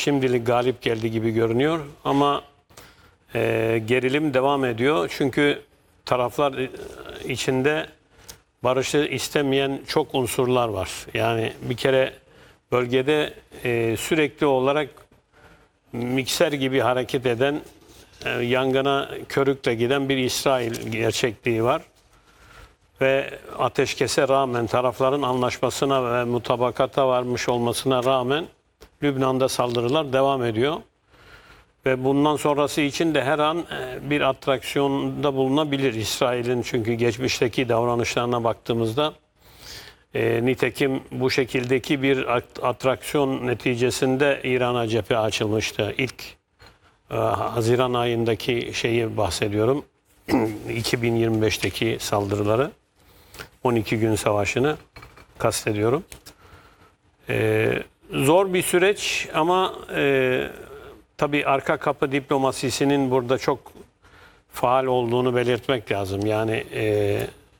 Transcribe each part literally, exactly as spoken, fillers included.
şimdilik galip geldi gibi görünüyor ama e, gerilim devam ediyor. Çünkü taraflar içinde barışı istemeyen çok unsurlar var. Yani bir kere bölgede e, sürekli olarak mikser gibi hareket eden, e, yangına körükle giden bir İsrail gerçekliği var. Ve ateşkese rağmen, tarafların anlaşmasına ve mutabakata varmış olmasına rağmen Lübnan'da saldırılar devam ediyor. Ve bundan sonrası için de her an bir atraksiyonda bulunabilir İsrail'in, çünkü geçmişteki davranışlarına baktığımızda e, nitekim bu şekildeki bir atraksiyon neticesinde İran'a cephe açılmıştı. İlk e, Haziran ayındaki şeyi bahsediyorum. iki bin yirmi beşteki saldırıları, on iki gün savaşını kastediyorum. Ee, zor bir süreç ama e, tabii arka kapı diplomasisinin burada çok faal olduğunu belirtmek lazım. Yani e,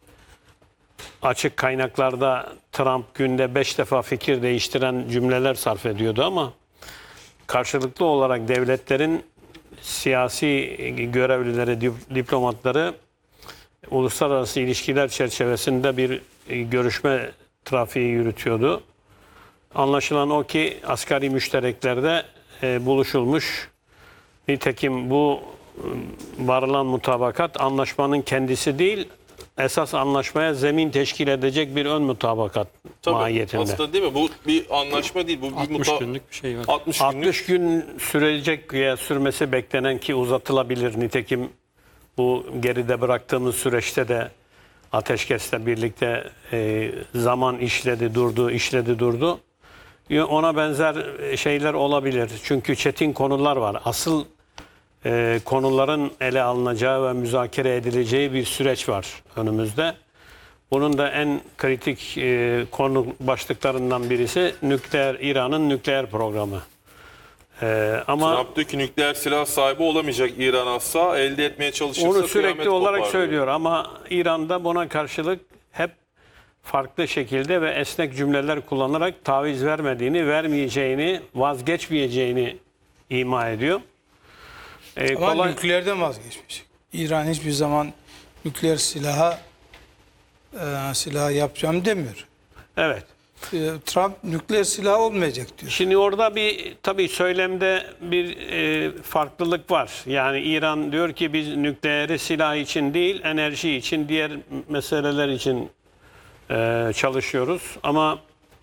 açık kaynaklarda Trump günde beş defa fikir değiştiren cümleler sarf ediyordu ama karşılıklı olarak devletlerin siyasi görevlileri, diplomatları uluslararası ilişkiler çerçevesinde bir görüşme trafiği yürütüyordu. Anlaşılan o ki asgari müştereklerde e, buluşulmuş. Nitekim bu varılan mutabakat anlaşmanın kendisi değil, esas anlaşmaya zemin teşkil edecek bir ön mutabakat Tabii, mahiyetinde. aslında değil mi? Bu bir anlaşma değil. Bu bir altmış muta... günlük bir şey var. altmış günlük. altmış gün sürecek veya sürmesi beklenen, ki uzatılabilir. Nitekim bu geride bıraktığımız süreçte de ateşkesle birlikte e, zaman işledi durdu, işledi durdu. Ona benzer şeyler olabilir. Çünkü çetin konular var. Asıl e, konuların ele alınacağı ve müzakere edileceği bir süreç var önümüzde. Bunun da en kritik e, konu başlıklarından birisi nükleer, İran'ın nükleer programı. Ee, ama Trump diyor ki nükleer silah sahibi olamayacak İran asla, elde etmeye çalışırsa onu sürekli kıyamet olarak kopar söylüyor ama İran'da buna karşılık hep farklı şekilde ve esnek cümleler kullanarak taviz vermediğini, vermeyeceğini, vazgeçmeyeceğini ima ediyor. Ee, Ama kolay... nükleerden vazgeçmiş. İran hiçbir zaman nükleer silaha e, silah yapacağım demiyor. Evet. E, Trump nükleer silah olmayacak diyor. Şimdi orada bir tabii söylemde bir e, farklılık var. Yani İran diyor ki biz nükleeri silah için değil, enerji için, diğer meseleler için e, çalışıyoruz. Ama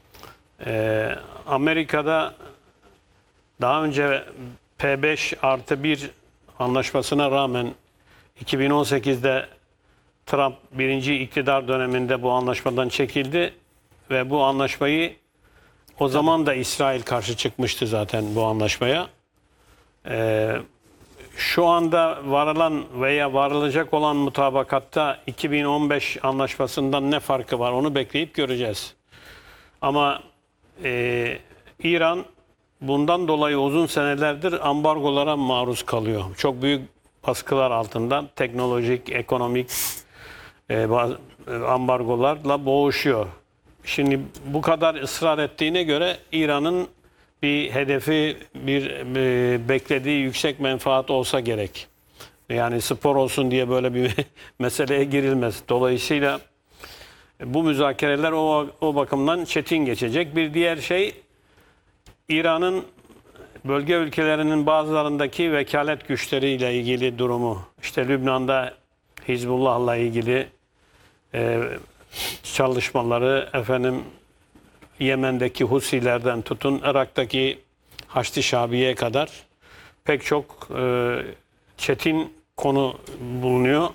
e, Amerika'da daha önce P beş artı bir anlaşmasına rağmen iki bin on sekizde Trump birinci iktidar döneminde bu anlaşmadan çekildi. Ve bu anlaşmayı, o zaman da İsrail karşı çıkmıştı zaten bu anlaşmaya. Ee, şu anda varılan veya varılacak olan mutabakatta iki bin on beş anlaşmasından ne farkı var onu bekleyip göreceğiz. Ama e, İran bundan dolayı uzun senelerdir ambargolara maruz kalıyor. Çok büyük baskılar altında teknolojik, ekonomik e, ambargolarla boğuşuyor. Şimdi bu kadar ısrar ettiğine göre İran'ın bir hedefi, bir e, beklediği yüksek menfaat olsa gerek. Yani spor olsun diye böyle bir meseleye girilmez. Dolayısıyla bu müzakereler o, o bakımdan çetin geçecek. Bir diğer şey, İran'ın bölge ülkelerinin bazılarındaki vekalet güçleriyle ilgili durumu. İşte Lübnan'da Hizbullah'la ilgili e, çalışmaları, efendim Yemen'deki Husilerden tutun Irak'taki Haçlı Şabiye'ye kadar pek çok e, çetin konu bulunuyor.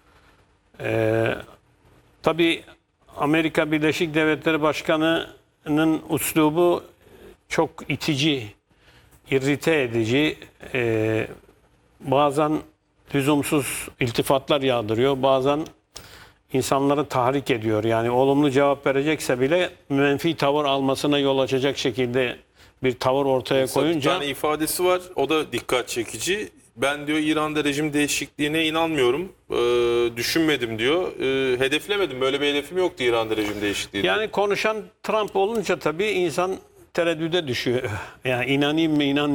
E, tabii Amerika Birleşik Devletleri Başkanı'nın üslubu çok itici, irrite edici, e, bazen lüzumsuz iltifatlar yağdırıyor, bazen insanları tahrik ediyor. Yani olumlu cevap verecekse bile menfi tavır almasına yol açacak şekilde bir tavır ortaya koyunca... Bir tane ifadesi var, o da dikkat çekici. Ben diyor İran'da rejim değişikliğine inanmıyorum, ee, düşünmedim diyor. Ee, hedeflemedim, böyle bir hedefim yoktu İran'da rejim değişikliği. Yani konuşan Trump olunca tabii insan tereddüde düşüyor. Yani inanayım mı inanmayayım